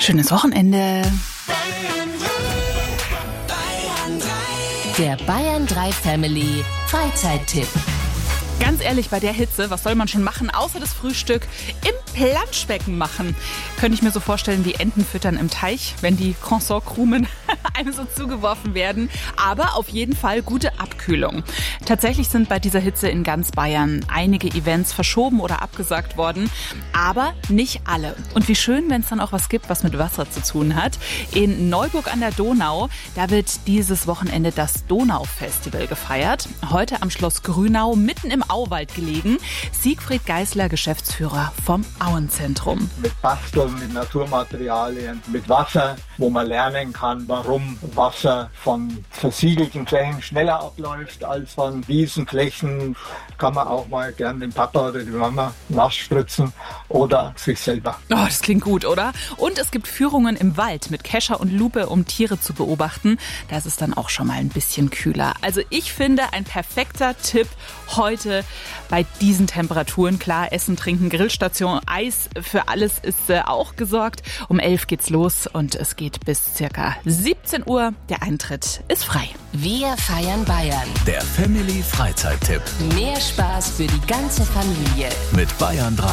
Schönes Wochenende. Der Bayern 3 Family Freizeittipp. Ganz ehrlich, bei der Hitze, was soll man schon machen, außer das Frühstück im Planschbecken machen? Könnte ich mir so vorstellen, wie Enten füttern im Teich, wenn die Croissant-Krumen einem so zugeworfen werden. Aber auf jeden Fall gute Abkühlung. Tatsächlich sind bei dieser Hitze in ganz Bayern einige Events verschoben oder abgesagt worden, aber nicht alle. Und wie schön, wenn es dann auch was gibt, was mit Wasser zu tun hat. In Neuburg an der Donau, da wird dieses Wochenende das Donaufestival gefeiert. Heute am Schloss Grünau, mitten im Auwald gelegen. Siegfried Geisler, Geschäftsführer vom Auenzentrum. Mit Basteln, mit Naturmaterialien, mit Wasser, wo man lernen kann, warum Wasser von versiegelten Flächen schneller abläuft als von diesen Flächen. Kann man auch mal gern den Papa oder die Mama nass spritzen oder sich selber. Oh, das klingt gut, oder? Und es gibt Führungen im Wald mit Kescher und Lupe, um Tiere zu beobachten. Da ist es dann auch schon mal ein bisschen kühler. Also ich finde, ein perfekter Tipp heute bei diesen Temperaturen. Klar, Essen, Trinken, Grillstation, Eis, für alles ist auch gesorgt. Um 11 geht's los und es geht bis circa 17 Uhr. Der Eintritt ist frei. Wir feiern Bayern. Der Family Freizeittipp Mehr Spaß für die ganze Familie. mit Bayern 3.